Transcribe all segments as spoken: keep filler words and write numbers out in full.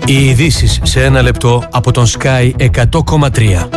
Οι ειδήσεις σε ένα λεπτό από τον Sky εκατό κόμμα τρία.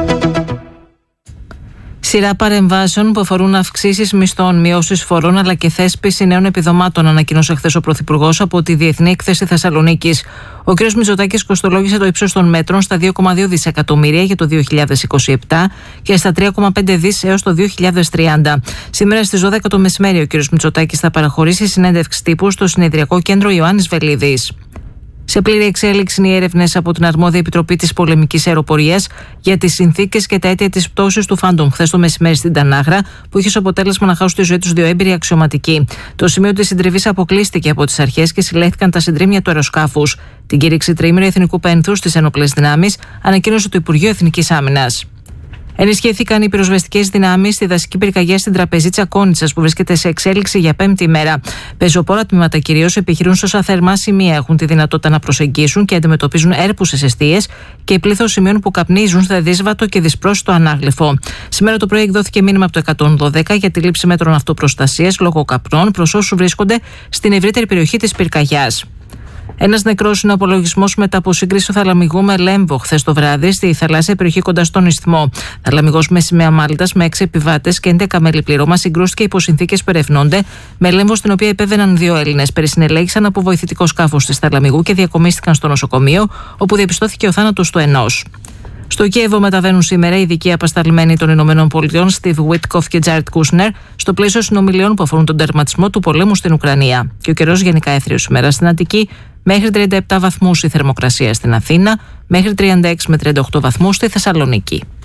Σειρά παρεμβάσεων που αφορούν αυξήσεις μισθών, μειώσεις φορών αλλά και θέσπιση νέων επιδομάτων, ανακοίνωσε χθες ο Πρωθυπουργός από τη Διεθνή Έκθεση Θεσσαλονίκης. Ο κ. Μητσοτάκης κοστολόγησε το ύψος των μέτρων στα δύο κόμμα δύο δισεκατομμύρια για το δύο χιλιάδες είκοσι επτά και στα τρία κόμμα πέντε δις έως το δύο χιλιάδες τριάντα. Σήμερα στις δώδεκα το μεσημέρι ο κ. Μητσοτάκης θα παραχωρήσει συνέντευξη τύπου στο Συνεδριακό Κέντρο Ιωάννης Βελίδης. Σε πλήρη εξέλιξη είναι οι έρευνες από την Αρμόδια Επιτροπή της Πολεμικής Αεροπορίας για τις συνθήκες και τα αίτια της πτώσης του Phantom χθες το μεσημέρι στην Τανάγρα, που είχε ως αποτέλεσμα να χάσουν τη ζωή τους δύο έμπειροι αξιωματικοί. Το σημείο της συντριβής αποκλείστηκε από τις αρχές και συλλέχθηκαν τα συντρίμμια του αεροσκάφους. Την κήρυξη τριήμερου εθνικού πένθους στις ενόπλες δυνάμεις ανακοίνωσε το Υπουργείο Εθνικής Άμυνας. Ενισχύθηκαν οι πυροσβεστικές δυνάμεις στη δασική πυρκαγιά στην Τραπεζίτσα Κόνιτσας, που βρίσκεται σε εξέλιξη για πέμπτη ημέρα. Πεζοπόρα τμήματα κυρίως επιχειρούν σε όσα θερμά σημεία έχουν τη δυνατότητα να προσεγγίσουν και αντιμετωπίζουν έρπουσες εστίες και πλήθος σημείων που καπνίζουν στα δίσβατο και δυσπρόσιτο ανάγλυφο. Σήμερα το πρωί εκδόθηκε μήνυμα από το εκατόν δώδεκα για τη λήψη μέτρων αυτοπροστασίας λόγω καπνών προς όσους βρίσκονται στην ευρύτερη περιοχή της πυρκαγιάς. Ένας νεκρός είναι ο απολογισμός μετά από σύγκριση θαλαμιγού με Λέμβο χθες το βράδυ στη θαλάσσια περιοχή κοντά στον Ισθμό. Θαλαμιγός με σημαία Μάλτας με έξι επιβάτες και έντεκα μέλη πληρώμα συγκρούστηκε υπό συνθήκες που ερευνώνται, με Λέμβο στην οποία επέβαιναν δύο Έλληνες. Περισυνελέγησαν από βοηθητικό σκάφος της Θαλαμιγού και διακομίστηκαν στο νοσοκομείο, όπου διαπιστώθηκε ο θάνατος του ενός. Στο Κίεβο μεταβαίνουν σήμερα οι ειδικοί απασταλμένοι των Ηνωμένων Πολιτειών, Στιβ Βίτκοφ και Τζάρετ Κούσνερ, στο πλαίσιο συνομιλιών που αφορούν τον τερματισμό του πολέμου στην Ουκρανία. Και ο καιρός γενικά έθριος σήμερα στην Αττική, μέχρι τριάντα επτά βαθμούς η θερμοκρασία στην Αθήνα, μέχρι τριάντα έξι με τριάντα οκτώ βαθμούς στη Θεσσαλονίκη.